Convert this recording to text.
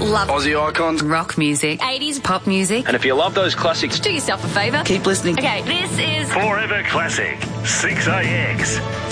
love Aussie icons, rock music, 80s pop music. and if you love those classics, Do yourself a favour. keep listening. Okay, this is Forever Classic, 6AX.